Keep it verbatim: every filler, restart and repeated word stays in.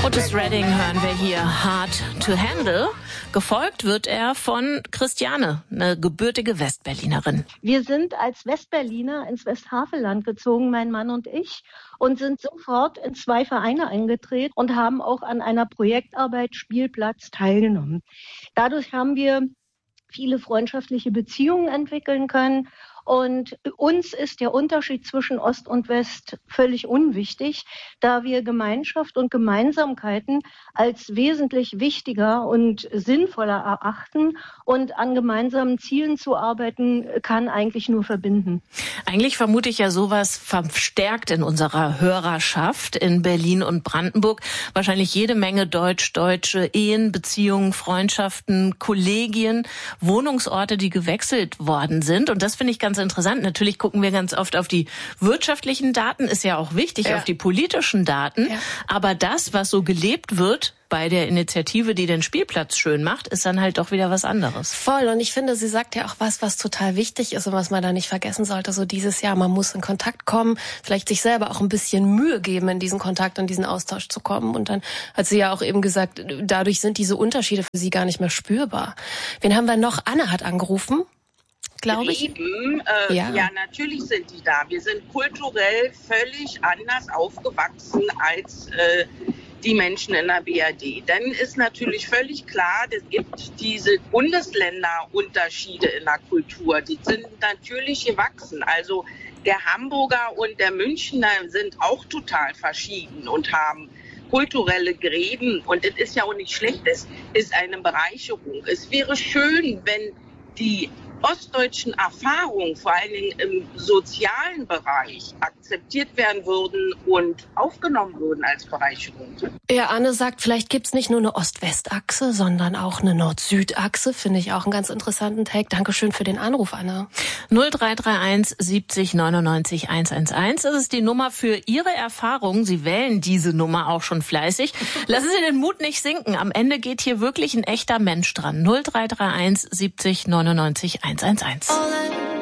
Otis Redding hören wir hier, Hard to Handle. Gefolgt wird er von Christiane, eine gebürtige Westberlinerin. Wir sind als Westberliner ins Westhaveland gezogen, mein Mann und ich, und sind sofort in zwei Vereine eingetreten und haben auch an einer Projektarbeit Spielplatz teilgenommen. Dadurch haben wir viele freundschaftliche Beziehungen entwickeln können. Und uns ist der Unterschied zwischen Ost und West völlig unwichtig, da wir Gemeinschaft und Gemeinsamkeiten als wesentlich wichtiger und sinnvoller erachten. Und an gemeinsamen Zielen zu arbeiten, kann eigentlich nur verbinden. Eigentlich vermute ich ja sowas verstärkt in unserer Hörerschaft in Berlin und Brandenburg. Wahrscheinlich jede Menge deutsch-deutsche Ehen, Beziehungen, Freundschaften, Kollegien, Wohnungsorte, die gewechselt worden sind. Und das finde ich ganz interessant. Natürlich gucken wir ganz oft auf die wirtschaftlichen Daten, ist ja auch wichtig, ja. auf die politischen Daten. Ja. Aber das, was so gelebt wird bei der Initiative, die den Spielplatz schön macht, ist dann halt doch wieder was anderes. Voll. Und ich finde, sie sagt ja auch was, was total wichtig ist und was man da nicht vergessen sollte. So dieses Jahr, man muss in Kontakt kommen, vielleicht sich selber auch ein bisschen Mühe geben, in diesen Kontakt und diesen Austausch zu kommen. Und dann hat sie ja auch eben gesagt, dadurch sind diese Unterschiede für sie gar nicht mehr spürbar. Wen haben wir noch? Anne hat angerufen. Glaube ich. Eben, äh, ja. ja, natürlich sind die da. Wir sind kulturell völlig anders aufgewachsen als äh, die Menschen in der B R D. Dann ist natürlich völlig klar, es gibt diese Bundesländerunterschiede in der Kultur. Die sind natürlich gewachsen. Also der Hamburger und der Münchner sind auch total verschieden und haben kulturelle Gräben. Und es ist ja auch nicht schlecht, es ist eine Bereicherung. Es wäre schön, wenn die ostdeutschen Erfahrungen, vor allen Dingen im sozialen Bereich, akzeptiert werden würden und aufgenommen würden als Bereicherung. Ja, Anne sagt, vielleicht gibt's nicht nur eine Ost-West-Achse, sondern auch eine Nord-Süd-Achse. Finde ich auch einen ganz interessanten Take. Dankeschön für den Anruf, Anne. null drei drei eins siebzig neunundneunzig hundertzehn. Das ist die Nummer für Ihre Erfahrungen. Sie wählen diese Nummer auch schon fleißig. Lassen Sie den Mut nicht sinken. Am Ende geht hier wirklich ein echter Mensch dran. null drei drei eins siebzig neunundneunzig hundertzehn.